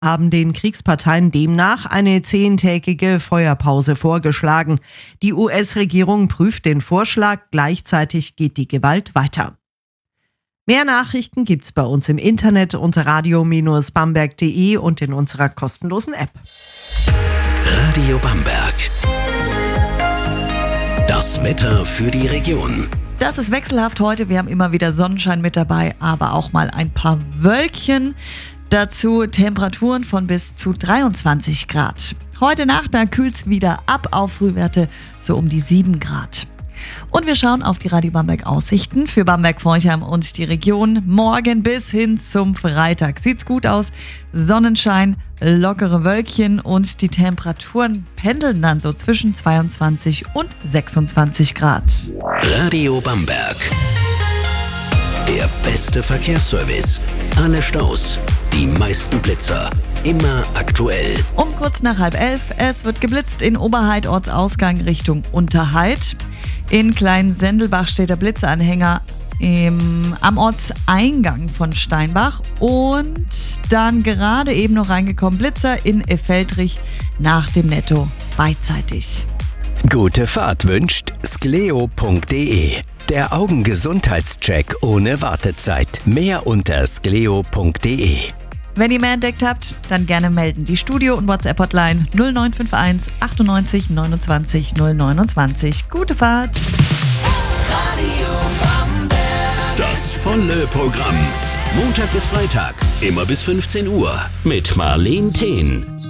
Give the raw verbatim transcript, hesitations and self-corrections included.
haben den Kriegsparteien demnach eine zehntägige Feuerpause vorgeschlagen. Die U S-Regierung prüft den Vorschlag, gleichzeitig geht die Gewalt weiter. Mehr Nachrichten gibt's bei uns im Internet unter radio Bindestrich bamberg punkt de und in unserer kostenlosen App. Radio Bamberg. Das Wetter für die Region. Das ist wechselhaft heute. Wir haben immer wieder Sonnenschein mit dabei, aber auch mal ein paar Wölkchen. Dazu Temperaturen von bis zu dreiundzwanzig Grad. Heute Nacht, da kühlt's wieder ab auf Frühwerte so um die sieben Grad. Und wir schauen auf die Radio Bamberg Aussichten für Bamberg-Forchheim und die Region. Morgen bis hin zum Freitag sieht's gut aus. Sonnenschein, lockere Wölkchen und die Temperaturen pendeln dann so zwischen zweiundzwanzig und sechsundzwanzig Grad. Radio Bamberg. Der beste Verkehrsservice. Alle Staus, die meisten Blitzer. Immer aktuell. Um kurz nach halb elf, es wird geblitzt in Oberheid, Ortsausgang Richtung Unterheid. In Klein-Sendelbach steht der Blitzanhänger im, am Ortseingang von Steinbach. Und dann gerade eben noch reingekommen Blitzer in Effeldrich nach dem Netto beidseitig. Gute Fahrt wünscht skleo punkt de. Der Augengesundheitscheck ohne Wartezeit. Mehr unter skleo punkt de. Wenn ihr mehr entdeckt habt, dann gerne melden. Die Studio- und WhatsApp-Hotline null neun fünf eins achtundneunzig neunundzwanzig null neunundzwanzig. Gute Fahrt! Radio Bamberg. Das volle Programm. Montag bis Freitag, immer bis fünfzehn Uhr. Mit Marleen Thehn.